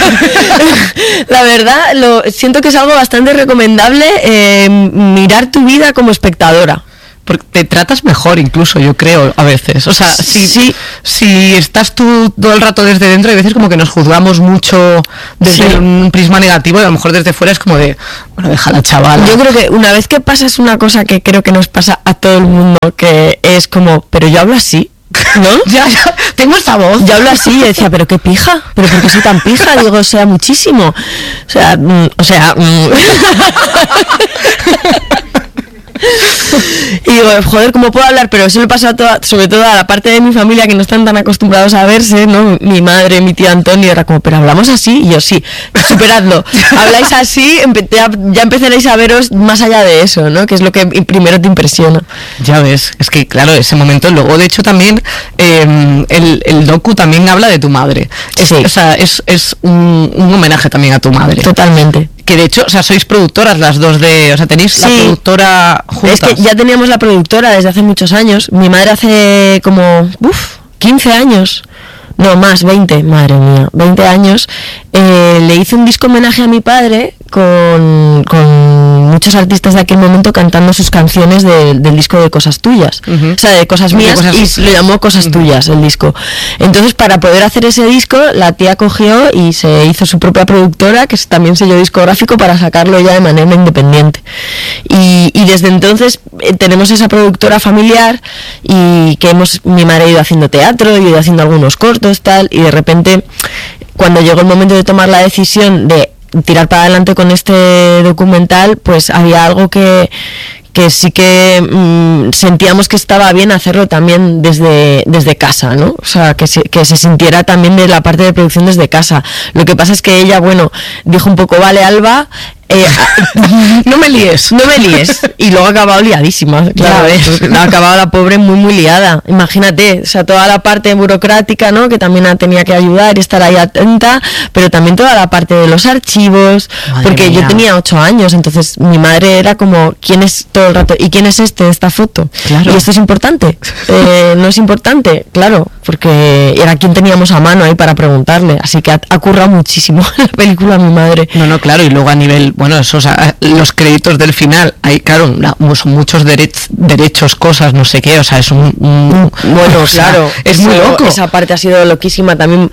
La verdad, lo, siento que es algo bastante recomendable eh, mirar tu vida como espectadora. Porque te tratas mejor incluso, yo creo, a veces. O sea, si, sí. si estás tú todo el rato desde dentro, hay veces como que nos juzgamos mucho desde sí. un prisma negativo y a lo mejor desde fuera es como de, bueno, deja la chavala. Yo creo que una vez que pasas una cosa que creo que nos pasa a todo el mundo, que es como, pero yo hablo así, ¿no? ya, ya, tengo esta voz. Yo hablo así y decía, pero qué pija, pero ¿por qué soy tan pija? Digo, o sea, muchísimo. O sea, mm, o sea... Mm. Y digo, joder, ¿cómo puedo hablar? Pero eso le pasa a toda, sobre todo a la parte de mi familia que no están tan acostumbrados a verse, ¿no? Mi madre, mi tía Antonio, era como, pero hablamos así, y yo sí, superadlo. Habláis así, empe- ya, ya empezaréis a veros más allá de eso, ¿no? Que es lo que primero te impresiona. Ya ves, es que claro, ese momento, luego de hecho también eh, el, el docu también habla de tu madre. Es, Sí. O sea, es, es un, un homenaje también a tu madre. Totalmente. Que de hecho, o sea, sois productoras las dos de, o sea, tenéis la Sí. productora juntas. Es que ya teníamos la productora desde hace muchos años. Mi madre hace como, uff, quince años. No, más, veinte, madre mía, veinte años. Eh, le hice un disco homenaje a mi padre con, con muchos artistas de aquel momento cantando sus canciones de- del disco de Cosas Tuyas. Ujú. O sea, de Cosas De Mías, cosas- y lo llamó Cosas Tuyas el disco. Entonces, para poder hacer ese disco, la tía cogió y se hizo su propia productora, que es también sello discográfico, para sacarlo ya de manera independiente. Y, y desde entonces eh, tenemos esa productora familiar, y que hemos, mi madre ha ido haciendo teatro, y ha ido haciendo algunos cortos, tal, y de repente, cuando llegó el momento de tomar la decisión de tirar para adelante con este documental, pues había algo que que sí que mm, sentíamos que estaba bien hacerlo también desde, desde casa, ¿no? O sea, que se, que se sintiera también de la parte de producción desde casa. Lo que pasa es que ella, bueno, dijo un poco, vale, Alba, eh, no me líes. no me líes. Y luego ha acabado liadísima, claro, Ya ves. ha acabado la pobre muy, muy liada. Imagínate, o sea, toda la parte burocrática, ¿no? Que también tenía que ayudar y estar ahí atenta, pero también toda la parte de los archivos, Madre porque mía. yo tenía ocho años, entonces mi madre era como, ¿quién es todo el rato? ¿Y quién es este de esta foto? Claro. ¿Y esto es importante? Eh, ¿No es importante? Claro, porque era quien teníamos a mano ahí para preguntarle, así que ha, ha currado muchísimo la película a mi madre. No, no, claro, y luego a nivel, bueno, eso, o sea, los créditos del final, hay, claro, la- son muchos derech- derechos, cosas, no sé qué, o sea, es un... un- Bueno, o sea, claro, es muy eso- loco. Esa parte ha sido loquísima. También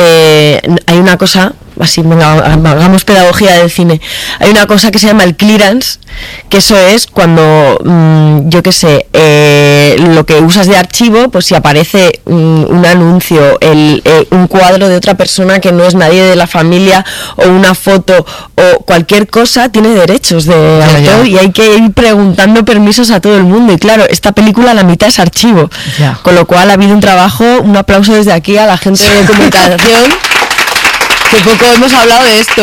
eh, hay una cosa, así, venga, hagamos pedagogía del cine. Hay una cosa que se llama el clearance, que eso es cuando, mm, yo qué sé, eh, lo que usas de archivo, pues si aparece mm, un anuncio, el, eh, un cuadro de otra persona que no es nadie de la familia, o una foto, o cualquier cosa, tiene derechos de Ya, autor, ya. y hay que ir preguntando permisos a todo el mundo. Y claro, esta película la mitad es archivo. Ya. Con lo cual ha habido un trabajo, un aplauso desde aquí a la gente de documentación, que poco hemos hablado de esto.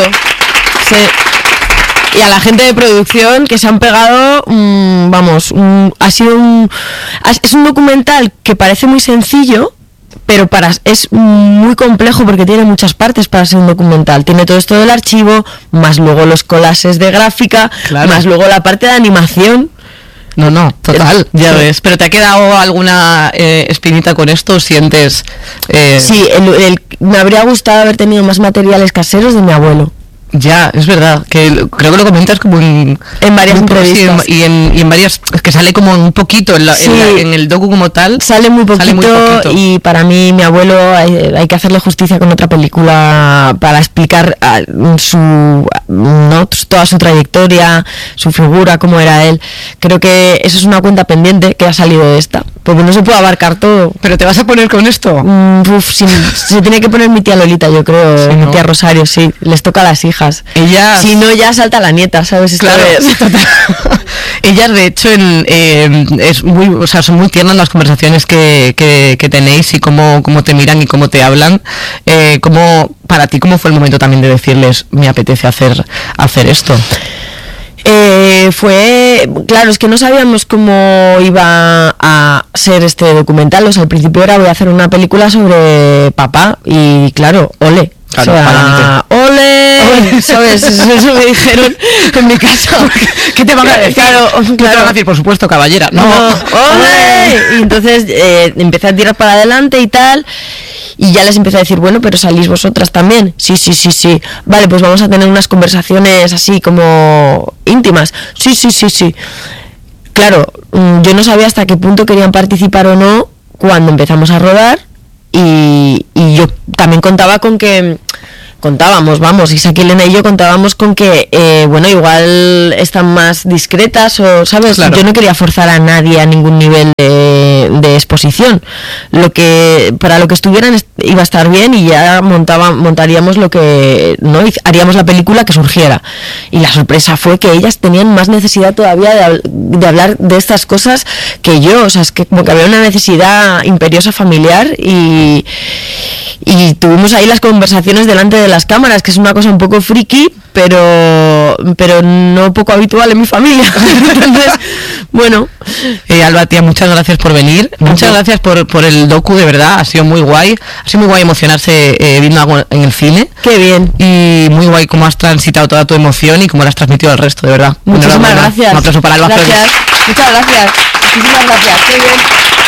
Sí. Y a la gente de producción que se han pegado, mm, vamos, un- ha sido un... ha- Es un documental que parece muy sencillo, pero para es muy complejo porque tiene muchas partes para ser un documental. Tiene todo esto del archivo, más luego los collages de gráfica, Claro. más luego la parte de animación. No, no, total, ya Sí. ves. ¿Pero te ha quedado alguna eh, espinita con esto? ¿Sientes...? eh, Sí, el- el- me habría gustado haber tenido más materiales caseros de mi abuelo. Ya, es verdad, que lo- creo que lo comentas como en... En varias un po- sí, entrevistas. y, en, y en varias... Es que sale como un poquito en, la- en, Sí. la- en el docu como tal. Sale muy poquito, Sale muy poquito. y para mí mi abuelo hay, hay que hacerle justicia con otra película para explicar ah, su no toda su trayectoria, su figura, cómo era él. Creo que eso es una cuenta pendiente que ha salido de esta, porque no se puede abarcar todo. ¿Pero te vas a poner con esto? Mm, uf, sin- se tiene que poner mi tía Lolita, yo creo, Sí, mi ¿no? tía Rosario, sí, les toca a las hijas. Ellas... Si no, ya salta la nieta, ¿sabes? Esto Claro, es- total. Ellas de hecho en, eh, es muy, o sea, son muy tiernas las conversaciones que, que, que tenéis y cómo, cómo te miran y cómo te hablan. Eh, cómo, para ti, ¿cómo fue el momento también de decirles me apetece hacer, hacer esto? Eh, fue, claro, es que no sabíamos cómo iba a ser este documental. O sea, al principio era voy a hacer una película sobre papá y claro, ole. Claro, o sea, pa'lante. ole, ¿sabes? Eso, eso me dijeron en mi casa. ¿Qué te van a decir? Claro, ¿Qué te claro. van a decir? Por supuesto, caballera. No, No, ole. Y entonces eh, empecé a tirar para adelante y tal. Y ya les empecé a decir, bueno, pero salís vosotras también. Sí, sí, sí, sí. Vale, pues vamos a tener unas conversaciones así como íntimas. Sí, sí, sí, sí. Claro, mm, yo no sabía hasta qué punto querían participar o no cuando empezamos a rodar. Y, y yo también contaba con que... Contábamos, vamos, Isaac, Elena y yo contábamos con que, eh, bueno, igual están más discretas o, ¿sabes? Claro. Yo no quería forzar a nadie a ningún nivel de de, de exposición. Lo que para lo que estuvieran est- iba a estar bien y ya montaba, montaríamos lo que no Hic- haríamos la película que surgiera. Y la sorpresa fue que ellas tenían más necesidad todavía de, hab- de hablar de estas cosas que yo, o sea, es que como que había una necesidad imperiosa familiar y y tuvimos ahí las conversaciones delante de las cámaras, que es una cosa un poco friki, pero pero no poco habitual en mi familia. Entonces, bueno, Eh, Alba, tía, muchas gracias por venir. Muchas gracias por, por el docu, de verdad. Ha sido muy guay. Ha sido muy guay emocionarse eh, viendo algo en el cine. qué bien. Y muy guay cómo has transitado toda tu emoción y cómo la has transmitido al resto, de verdad. Muchísimas Enhorabuena. gracias. Un aplauso para Alba Flores. Gracias. Muchas gracias. Muchísimas gracias. Qué bien.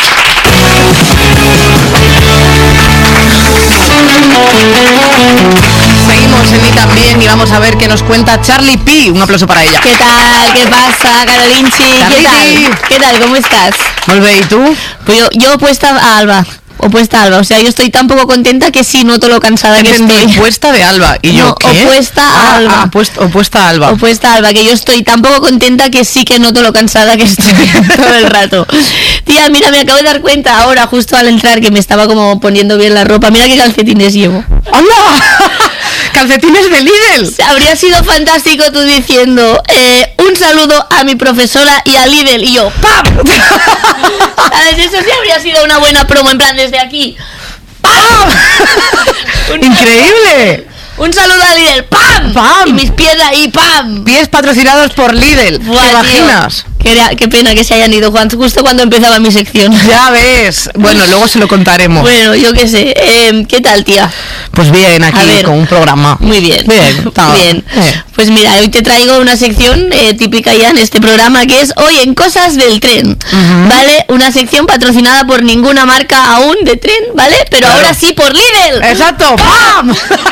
Seguimos en Y también y vamos a ver qué nos cuenta Charlie P. Un aplauso para ella. ¿Qué tal? ¿Qué pasa, Carolinchi? ¿Qué Carliti. tal? ¿Qué tal? ¿Cómo estás? Muy bien, ¿y tú? Pues yo, yo opuesta a Alba. Opuesta a Alba. O sea, yo estoy tan poco contenta que sí noto lo cansada que Entendí, estoy. opuesta de Alba. Y yo, No, ¿qué? opuesta a Ah, Alba. ah, opuesta, opuesta a Alba. Opuesta a Alba, que yo estoy tan poco contenta que sí que noto lo cansada que estoy todo el rato. Tía, mira, me acabo de dar cuenta ahora, justo al entrar, que me estaba como poniendo bien la ropa. Mira qué calcetines llevo. ¡Hola! ¡Calcetines de Lidl! Habría sido fantástico tú diciendo eh, un saludo a mi profesora y a Lidl y yo ¡pam! ¿Sabes? Eso sí habría sido una buena promo, en plan desde aquí ¡pam! un, ¡Increíble! un saludo a Lidl ¡pam! ¡Pam! Y mis pies ahí ¡pam! Pies patrocinados por Lidl. Buah, ¿Te tío. imaginas? Qué, qué pena que se hayan ido, Juan, justo cuando empezaba mi sección. Ya ves. Bueno, luego se lo contaremos. Bueno, yo qué sé. Eh, ¿Qué tal, tía? Pues bien, aquí A ver. con un programa. Muy bien. Bien, está bien. Eh. Pues mira, hoy te traigo una sección eh, típica ya en este programa que es Hoy en Cosas del Tren, ¿vale? Una sección patrocinada por ninguna marca aún de tren, ¿vale? Pero Claro. ahora sí por Lidl. Exacto. ¡Pam!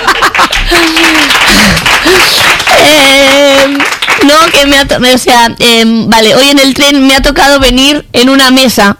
Eh, no, que me ha to- o sea, eh, vale, hoy en el tren me ha tocado venir en una mesa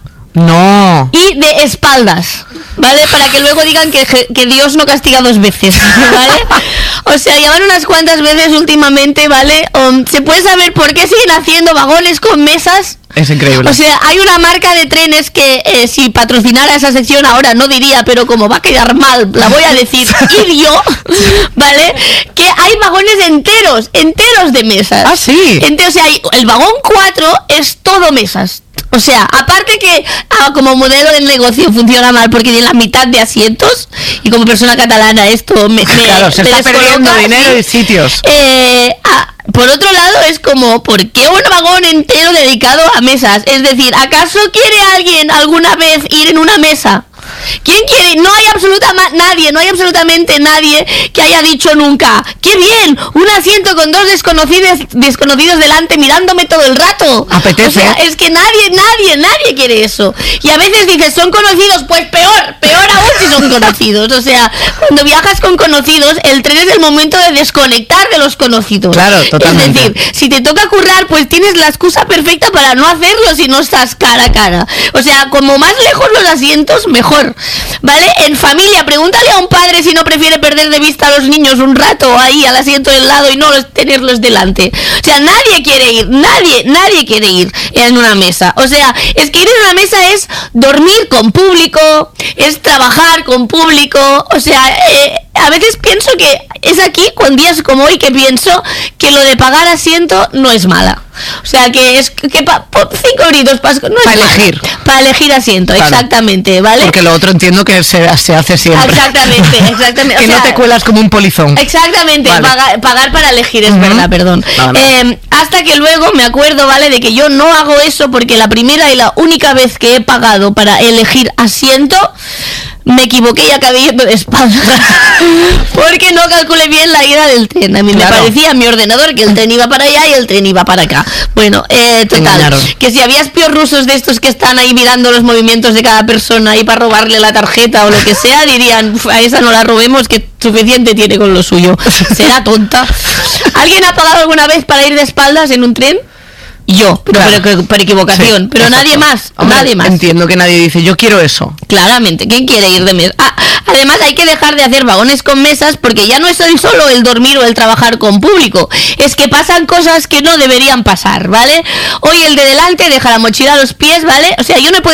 No. y de espaldas, ¿vale? Para que luego digan que, que Dios no castiga dos veces, ¿vale? O sea, llevan unas cuantas veces últimamente, ¿vale? Um, ¿Se puede saber por qué siguen haciendo vagones con mesas? Es increíble. O sea, hay una marca de trenes que eh, si patrocinara esa sección ahora no diría, pero como va a quedar mal, la voy a decir, idio, ¿vale? Que hay vagones enteros, enteros de mesas. Ah, sí. Ente- o sea, hay- el vagón cuatro es todo mesas. O sea, aparte que ah, como modelo de negocio funciona mal porque tiene la mitad de asientos y como persona catalana esto me, me Claro, se me está perdiendo descoloca, dinero ¿sí? y sitios. Eh, ah, por otro lado es como, ¿por qué un vagón entero dedicado a mesas? Es decir, ¿acaso quiere alguien alguna vez ir en una mesa? ¿Quién quiere? No hay absoluta ma- nadie, no hay absolutamente nadie que haya dicho nunca, ¡qué bien! Un asiento con dos desconocidos desconocidos delante mirándome todo el rato. Apetece. O sea, es que nadie, nadie, nadie quiere eso. Y a veces dices, son conocidos, pues peor, peor aún si son conocidos. O sea, cuando viajas con conocidos, el tren es el momento de desconectar de los conocidos. Claro, totalmente. Es decir, si te toca currar, pues tienes la excusa perfecta para no hacerlo si no estás cara a cara. O sea, como más lejos los asientos, mejor. ¿Vale? En familia, pregúntale a un padre si no prefiere perder de vista a los niños un rato ahí al asiento del lado y no los, tenerlos delante. O sea, nadie quiere ir, nadie, nadie quiere ir en una mesa. O sea, es que ir en una mesa es dormir con público, es trabajar con público. O sea, eh, a veces pienso que es aquí, con días como hoy, que pienso que lo de pagar asiento no es mala. O sea, que es que pa, por cinco euritos pa, no es Pa' mala. elegir. Para elegir asiento, Claro. exactamente, ¿vale? Porque lo otro entiendo que se, se hace siempre. Exactamente, exactamente. Que o no sea, te cuelas como un polizón. Exactamente, Vale. pagar, pagar para elegir, es Ujú. verdad, perdón. No, no. Eh, hasta que luego me acuerdo, ¿vale? De que yo no hago eso porque la primera y la única vez que he pagado para elegir asiento, me equivoqué y acabé yendo de espalda. Porque no calculé bien la ida del tren. A mí Claro. me parecía en mi ordenador que el tren iba para allá y el tren iba para acá. Bueno, eh, Te total. engañaron. Que si había espías rusos de estos que están ahí mirando los movimientos de cada persona ahí para robarle la tarjeta o lo que sea, dirían, "Uf, a esa no la robemos, que suficiente tiene con lo suyo. Será tonta. ¿Alguien ha pagado alguna vez para ir de espaldas en un tren? Yo, pero, Claro. pero que- por equivocación. Sí, pero exacto. nadie más, Hombre, nadie más. Entiendo que nadie dice, yo quiero eso. Claramente, ¿quién quiere ir de mesa? Ah, además hay que dejar de hacer vagones con mesas porque ya no es el solo el dormir o el trabajar con público, es que pasan cosas que no deberían pasar, ¿vale? Hoy el de delante deja la mochila a los pies, ¿vale? O sea, yo no he podido